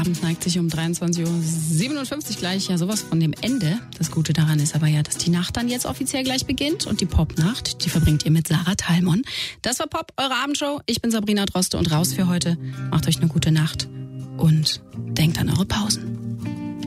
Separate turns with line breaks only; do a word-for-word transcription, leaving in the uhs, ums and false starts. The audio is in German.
Abend neigt sich um dreiundzwanzig Uhr siebenundfünfzig gleich ja sowas von dem Ende. Das Gute daran ist aber ja, dass die Nacht dann jetzt offiziell gleich beginnt und die Popnacht, die verbringt ihr mit Sarah Thalmon. Das war Pop, eure Abendshow. Ich bin Sabrina Droste und raus für heute. Macht euch eine gute Nacht und denkt an eure Pausen.